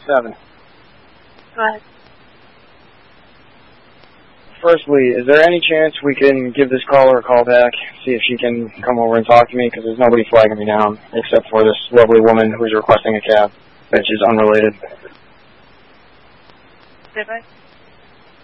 7. Go ahead. Firstly, is there any chance we can give this caller a call back, see if she can come over and talk to me, because there's nobody flagging me down except for this lovely woman who's requesting a cab, which is unrelated. Goodbye.